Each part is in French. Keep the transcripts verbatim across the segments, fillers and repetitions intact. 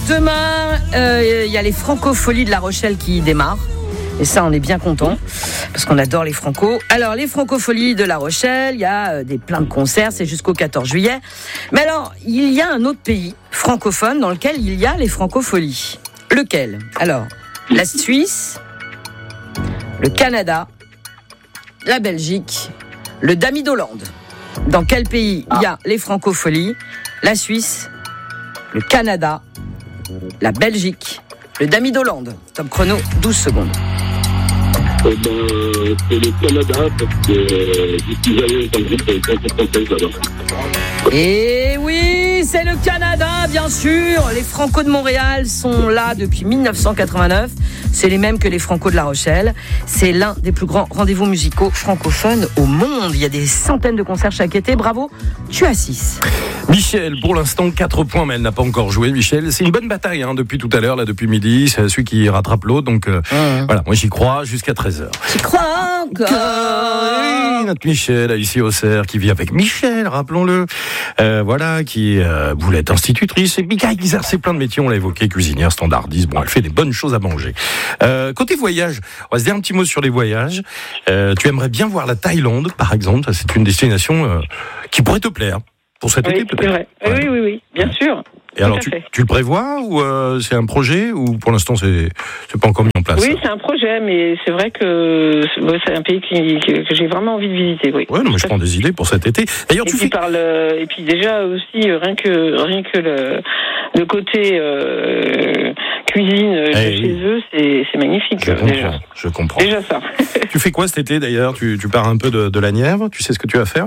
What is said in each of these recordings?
demain, il euh, y a les Francopholies de La Rochelle qui démarrent. Et ça, on est bien content parce qu'on adore les Franco. Alors, les Francopholies de La Rochelle, il y a euh, des plein de concerts, c'est jusqu'au quatorze juillet. Mais alors, il y a un autre pays francophone dans lequel il y a les Francopholies. Lequel ? Alors, la Suisse, le Canada, la Belgique, le Dami d'Hollande. Dans quel pays il y a les Francopholies ? La Suisse, le Canada, la Belgique, le Dami d'Hollande. Top chrono, douze secondes. Eh ben, c'est le Canada, parce que euh, je suis allé dans le groupe avec la française là-bas. Et oui, c'est le Canada, bien sûr. Les Franco de Montréal sont là depuis dix-neuf cent quatre-vingt-neuf. C'est les mêmes que les Franco de La Rochelle. C'est l'un des plus grands rendez-vous musicaux francophones au monde. Il y a des centaines de concerts chaque été. Bravo, tu as six. Michel, pour l'instant, quatre points, mais elle n'a pas encore joué. Michel, c'est une bonne bataille hein, depuis tout à l'heure, là, depuis midi. C'est celui qui rattrape l'autre. Donc euh, mmh. voilà, moi j'y crois jusqu'à treize heures. J'y crois encore. Oui, notre Michel, ici au Cerf, qui vit avec Michel, rappelons-le. Euh, voilà, qui euh, voulait être institutrice. Et qui a exercé plein de métiers, on l'a évoqué, cuisinière, standardiste. Bon, elle fait des bonnes choses à manger. Euh, côté voyage, on va se dire un petit mot sur les voyages. Euh, tu aimerais bien voir la Thaïlande, par exemple. C'est une destination euh, qui pourrait te plaire. Pour cet oui, été, peut-être. Ouais. Ouais. Oui, oui, oui, bien sûr. Et alors, tu, tu le prévois ou euh, c'est un projet ou pour l'instant c'est c'est pas encore mis en place? Oui, c'est un projet, mais c'est vrai que c'est un pays qui, que, que j'ai vraiment envie de visiter. Oui. Ouais, non, mais je prends des idées pour cet été. D'ailleurs, et tu puis fais... par le, et puis déjà aussi rien que rien que le, le côté euh, cuisine de hey, chez oui. eux, c'est c'est magnifique. Je déjà. comprends. Je comprends. Déjà ça. Tu fais quoi cet été d'ailleurs? Tu tu pars un peu de, de la Nièvre? Tu sais ce que tu vas faire?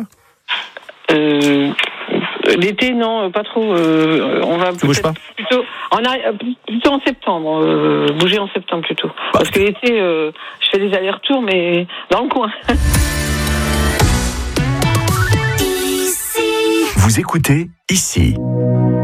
Euh, L'été, non, pas trop. Euh, on va tu bouges pas plutôt, en arri- plutôt en septembre. Euh, bouger en septembre plutôt. Bah, parce que l'été, euh, je fais des allers-retours, mais dans le coin. Vous écoutez ici.